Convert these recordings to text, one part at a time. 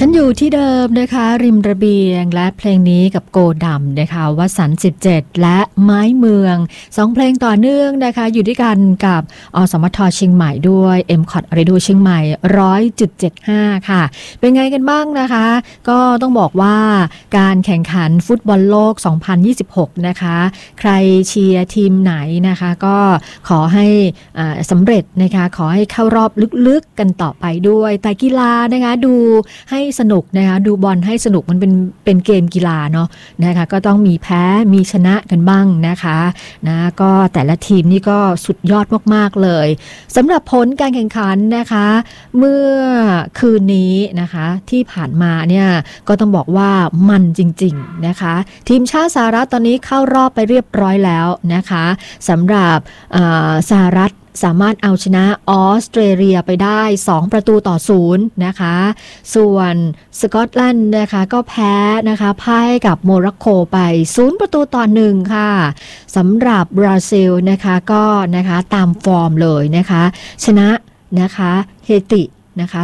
ฉันอยู่ที่เดิมนะคะริมระเบียงและเพลงนี้กับโกดำนะคะวสันต์17และไม้เมือง2เพลงต่อเนื่องนะคะอยู่ด้วยกันกับอสมทเชียงใหม่ด้วย MCOT Radio เชียงใหม่ 100.75 ค่ะเป็นไงกันบ้างนะคะก็ต้องบอกว่าการแข่งขันฟุตบอลโลก2026นะคะใครเชียร์ทีมไหนนะคะก็ขอให้สำเร็จนะคะขอให้เข้ารอบลึกๆกันต่อไปด้วยแต่กีฬานะคะดูให้สนุกนะคะดูบอลให้สนุกมันเป็นเกมกีฬาเนาะนะคะก็ต้องมีแพ้มีชนะกันบ้างนะคะนะก็แต่ละทีมนี่ก็สุดยอดมากๆเลยสำหรับผลการแข่งขันนะคะเมื่อคืนนี้นะคะที่ผ่านมาเนี่ยก็ต้องบอกว่ามันจริงๆนะคะทีมชาติสหรัฐตอนนี้เข้ารอบไปเรียบร้อยแล้วนะคะสำหรับสหรัฐสามารถเอาชนะออสเตรเลียไปได้2-0นะคะส่วนสกอตแลนด์นะคะก็แพ้นะคะพ่ายกับโมร็อกโกไป0-1ค่ะสำหรับบราซิลนะคะก็นะคะตามฟอร์มเลยนะคะชนะนะคะเฮตินะคะ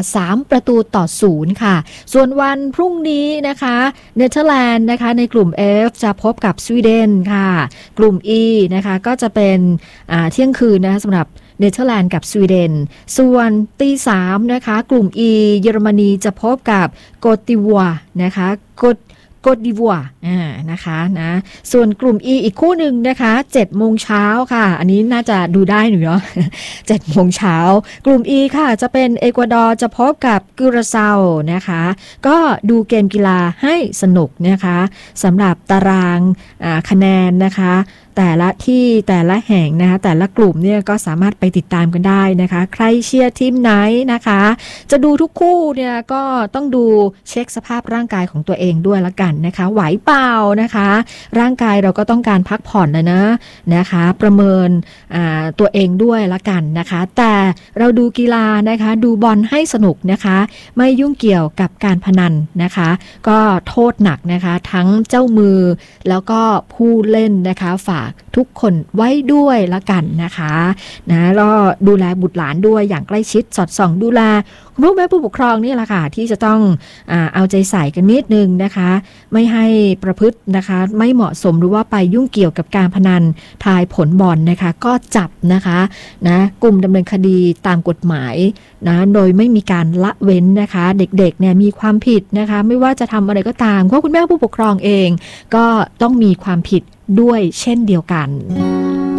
3-0ค่ะส่วนวันพรุ่งนี้นะคะเนเธอร์แลนด์นะคะในกลุ่ม F จะพบกับสวีเดนค่ะกลุ่ม E นะคะก็จะเป็นเที่ยงคืนนะคะสำหรับเนเธอร์แลนด์กับสวีเดนส่วนตี 3นะคะกลุ่ม E เยอรมนีจะพบกับโกตดิวัวนะคะโกตดิวัวนะคะนะส่วนกลุ่ม E อีกคู่หนึ่งนะคะ7 โมงเช้าค่ะอันนี้น่าจะดูได้หนูเนาะ7 โมงเช้ากลุ่ม E ค่ะจะเป็นเอกวาดอร์จะพบกับกุราเซานะคะก็ดูเกมกีฬาให้สนุกนะคะสำหรับตารางคะแนนนะคะแต่ละที่แต่ละแห่งนะคะแต่ละกลุ่มเนี่ยก็สามารถไปติดตามกันได้นะคะใครเชียร์ทีมไหนนะคะจะดูทุกคู่เนี่ยก็ต้องดูเช็คสภาพร่างกายของตัวเองด้วยละกันนะคะไหวเปล่านะคะร่างกายเราก็ต้องการพักผ่อนนะคะประเมินตัวเองด้วยละกันนะคะแต่เราดูกีฬานะคะดูบอลให้สนุกนะคะไม่ยุ่งเกี่ยวกับการพนันนะคะก็โทษหนักนะคะทั้งเจ้ามือแล้วก็ผู้เล่นนะคะฝากทุกคนไว้ด้วยละกันนะคะนะแล้วดูแลบุตรหลานด้วยอย่างใกล้ชิดสอดส่องดูแลคุณพ่อแม่ผู้ปกครองนี่แหละค่ะที่จะต้องเอาใจใส่กันนิดนึงนะคะไม่ให้ประพฤตินะคะไม่เหมาะสมหรือว่าไปยุ่งเกี่ยวกับการพนันทายผลบอลนะคะก็จับนะคะนะกลุ่มดำเนินคดีตามกฎหมายนะโดยไม่มีการละเว้นนะคะเด็กๆเนี่ยมีความผิดนะคะไม่ว่าจะทำอะไรก็ตามเพราะคุณแม่ผู้ปกครองเองก็ต้องมีความผิดด้วยเช่นเดียวกัน